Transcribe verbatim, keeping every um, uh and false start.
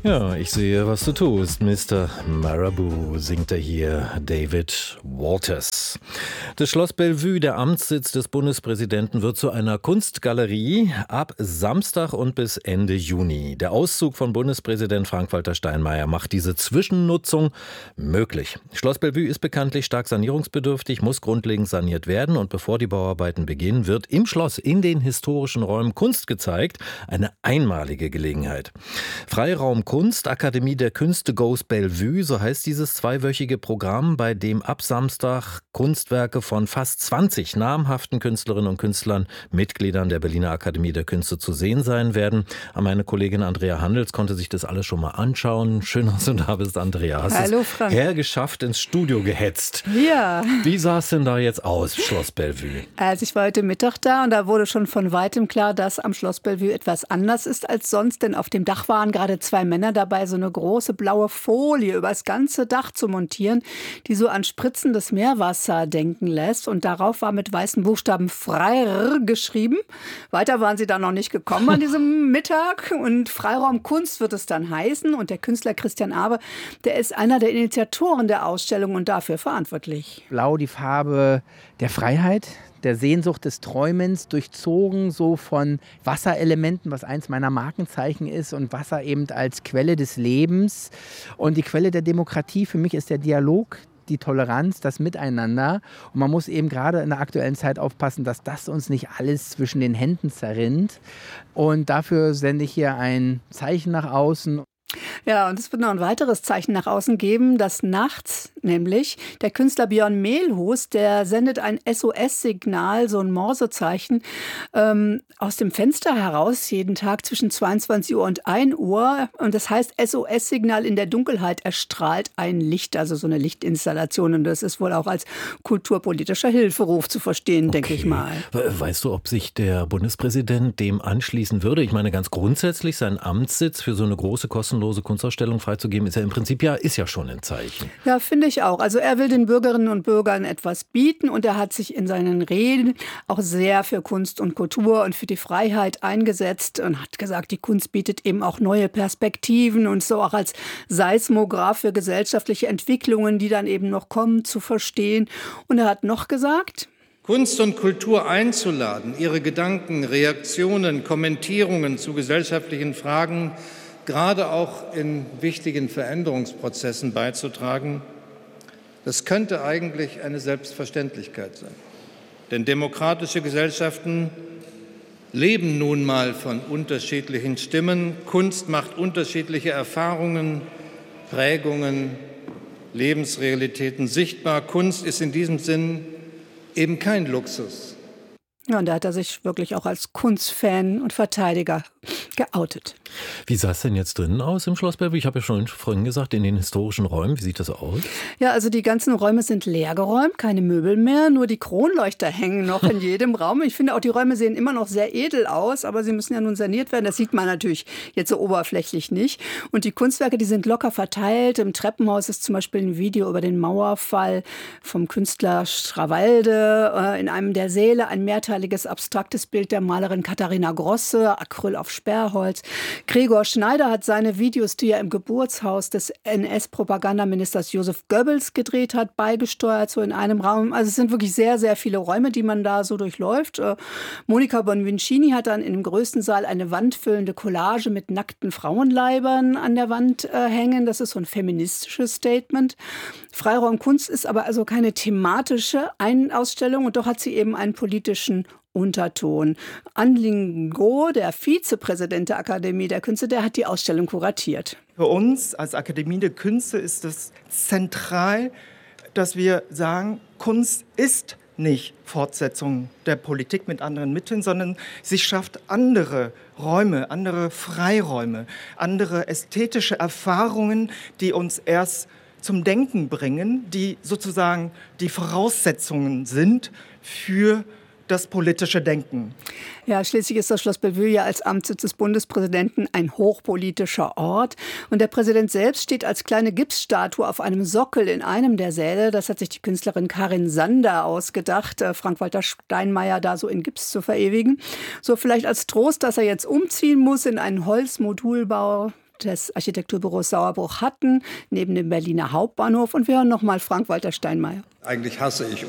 Ja, ich sehe, was du tust, Mister Marabou, singt er hier, David Walters. Das Schloss Bellevue, der Amtssitz des Bundespräsidenten, wird zu einer Kunstgalerie ab Samstag und bis Ende Juni. Der Auszug von Bundespräsident Frank-Walter Steinmeier macht diese Zwischennutzung möglich. Schloss Bellevue ist bekanntlich stark sanierungsbedürftig, muss grundlegend saniert werden und bevor die Bauarbeiten beginnen, wird im Schloss in den historischen Räumen Kunst gezeigt. Eine einmalige Gelegenheit. Freiraum Kunst, Akademie der Künste goes Bellevue, so heißt dieses zweiwöchige Programm, bei dem ab Samstag Kunstwerke von fast zwanzig namhaften Künstlerinnen und Künstlern, Mitgliedern der Berliner Akademie der Künste zu sehen sein werden. Meine Kollegin Andrea Handels konnte sich das alles schon mal anschauen. Schön, dass du da bist, Andrea. Hast Hallo, es Frank. hergeschafft, ins Studio gehetzt. Ja. Wie sah es denn da jetzt aus, Schloss Bellevue? Also ich war heute Mittag da und da wurde schon von weitem klar, dass am Schloss Bellevue etwas anders ist als sonst, denn auf dem Dach waren gerade zwei Männer dabei, so eine große blaue Folie über das ganze Dach zu montieren, die so an spritzendes Meerwasser denken lässt. Und darauf war mit weißen Buchstaben Freir geschrieben. Weiter waren sie da noch nicht gekommen an diesem Mittag. Und Freiraum Kunst wird es dann heißen. Und der Künstler Christian Abe, der ist einer der Initiatoren der Ausstellung und dafür verantwortlich. Blau, die Farbe der Freiheit, der Sehnsucht des Träumens, durchzogen so von Wasserelementen, was eins meiner Markenzeichen ist, und Wasser eben als Quelle des Lebens. Und die Quelle der Demokratie für mich ist der Dialog, die Toleranz, das Miteinander. Und man muss eben gerade in der aktuellen Zeit aufpassen, dass das uns nicht alles zwischen den Händen zerrinnt. Und dafür sende ich hier ein Zeichen nach außen. Ja, und es wird noch ein weiteres Zeichen nach außen geben, dass nachts nämlich der Künstler Björn Mehlhus, der sendet ein S O S-Signal, so ein Morsezeichen, ähm, aus dem Fenster heraus, jeden Tag zwischen zweiundzwanzig Uhr und ein Uhr. Und das heißt S O S-Signal in der Dunkelheit, erstrahlt ein Licht, also so eine Lichtinstallation. Und das ist wohl auch als kulturpolitischer Hilferuf zu verstehen, okay, denke ich mal. Weißt du, ob sich der Bundespräsident dem anschließen würde? Ich meine, ganz grundsätzlich, sein Amtssitz für so eine große, kostenlose Kunstausstellung freizugeben, ist ja im Prinzip ja, ist ja schon ein Zeichen. Ja, finde ich auch. Also er will den Bürgerinnen und Bürgern etwas bieten und er hat sich in seinen Reden auch sehr für Kunst und Kultur und für die Freiheit eingesetzt und hat gesagt, die Kunst bietet eben auch neue Perspektiven und so auch als Seismograph für gesellschaftliche Entwicklungen, die dann eben noch kommen, zu verstehen. Und er hat noch gesagt: Kunst und Kultur einzuladen, ihre Gedanken, Reaktionen, Kommentierungen zu gesellschaftlichen Fragen gerade auch in wichtigen Veränderungsprozessen beizutragen, das könnte eigentlich eine Selbstverständlichkeit sein. Denn demokratische Gesellschaften leben nun mal von unterschiedlichen Stimmen. Kunst macht unterschiedliche Erfahrungen, Prägungen, Lebensrealitäten sichtbar. Kunst ist in diesem Sinn eben kein Luxus. Ja, und da hat er sich wirklich auch als Kunstfan und Verteidiger geoutet. Wie sah es denn jetzt drinnen aus im Schloss Bellevue? Ich habe ja schon vorhin gesagt, in den historischen Räumen. Wie sieht das aus? Ja, also die ganzen Räume sind leergeräumt, keine Möbel mehr, nur die Kronleuchter hängen noch in jedem Raum. Ich finde auch, die Räume sehen immer noch sehr edel aus, aber sie müssen ja nun saniert werden. Das sieht man natürlich jetzt so oberflächlich nicht. Und die Kunstwerke, die sind locker verteilt. Im Treppenhaus ist zum Beispiel ein Video über den Mauerfall vom Künstler Strawalde. In einem der Säle ein mehrteiliges abstraktes Bild der Malerin Katharina Grosse, Acryl auf Sperrholz. Gregor Schneider hat seine Videos, die er im Geburtshaus des N S-Propagandaministers Josef Goebbels gedreht hat, beigesteuert, so in einem Raum. Also es sind wirklich sehr, sehr viele Räume, die man da so durchläuft. Äh, Monica Bonvincini hat dann in dem größten Saal eine wandfüllende Collage mit nackten Frauenleibern an der Wand äh, hängen. Das ist so ein feministisches Statement. Freiraum Kunst ist aber also keine thematische Ausstellung und doch hat sie eben einen politischen Unterton. Anling Go, der Vizepräsident der Akademie der Künste, der hat die Ausstellung kuratiert. Für uns als Akademie der Künste ist es zentral, dass wir sagen, Kunst ist nicht Fortsetzung der Politik mit anderen Mitteln, sondern sie schafft andere Räume, andere Freiräume, andere ästhetische Erfahrungen, die uns erst zum Denken bringen, die sozusagen die Voraussetzungen sind für das politische Denken. Ja, schließlich ist das Schloss Bellevue ja als Amtssitz des Bundespräsidenten ein hochpolitischer Ort. Und der Präsident selbst steht als kleine Gipsstatue auf einem Sockel in einem der Säle. Das hat sich die Künstlerin Karin Sander ausgedacht, Frank-Walter Steinmeier da so in Gips zu verewigen. So vielleicht als Trost, dass er jetzt umziehen muss in einen Holzmodulbau. des Architekturbüros Sauerbruch hatten, neben dem Berliner Hauptbahnhof. Und wir hören nochmal Frank-Walter Steinmeier. Eigentlich hasse ich